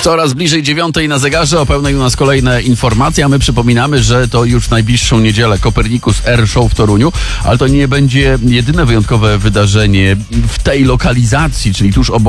Coraz bliżej 9:00 na zegarze, o pełnej u nas kolejne informacje, a my przypominamy, że to już w najbliższą niedzielę Copernicus Air Show w Toruniu, ale to nie będzie jedyne wyjątkowe wydarzenie w tej lokalizacji, czyli tuż obok